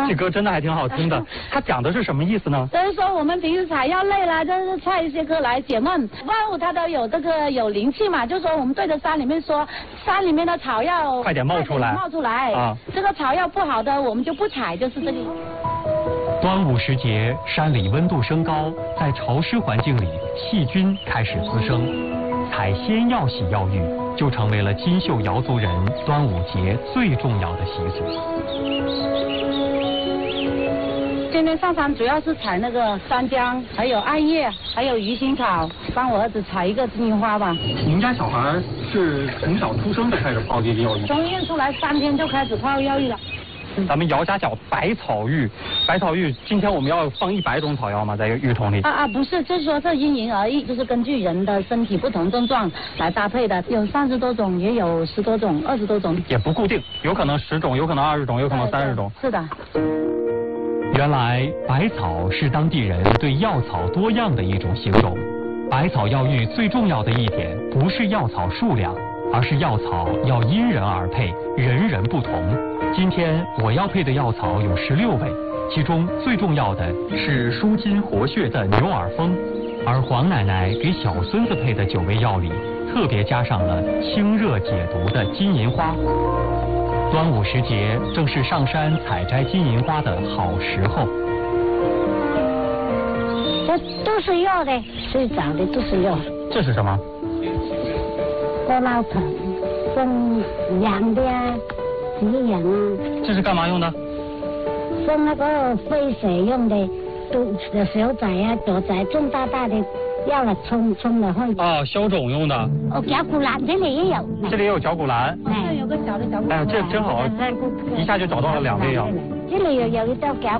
这歌真的还挺好听的。它讲的是什么意思呢？ 就是说我们平时采药累了，就是唱一些歌来解闷。万物它都有这个有灵气嘛，就是说我们对着山里面说，山里面的草药快点冒出来， 冒出来啊！这个草药不好的我们就不采，就是这个。 端午时节，山里温度升高，在潮湿环境里，细菌开始滋生，采仙药洗药浴就成为了金秀瑶族人端午节最重要的习俗。 今天上山主要是采那个山姜，还有艾叶，还有鱼腥草，帮我儿子采一个金银花吧。 您家小孩是从小出生就开始泡这个药浴？ 从孕出来3天就开始泡药浴了。 咱们姚家叫百草浴，百草浴，今天我们要放100种草药吗？在浴桶里？ 不是，就是说这因人而异，就是根据人的身体不同症状来搭配的，有30多种，也有10多种、20多种， 也不固定，有可能10种，有可能20种，有可能30种。 是的。 原来百草是当地人对药草多样的一种形容。百草药浴最重要的一点不是药草数量，而是药草要因人而配，人人不同。今天我要配的药草有16味，其中最重要的是舒筋活血的牛耳蜂，而黄奶奶给小孙子配的9味药里，特别加上了清热解毒的金银花。端午时节正是上山采摘金银花的好时候。 这都是药的，最早的都是药。 这是什么？ 过老盆，生养的啊，止痒啊。 这是干嘛用的？ 生那个飞水用的，肚子的小仔啊、左仔重大的药了冲了会。 消肿用的。 绞股蓝这里也有。 这里也有绞股蓝。 这有个小的绞股蓝。 哎呀，这真好，一下就找到了2味药。 这里有一道绞。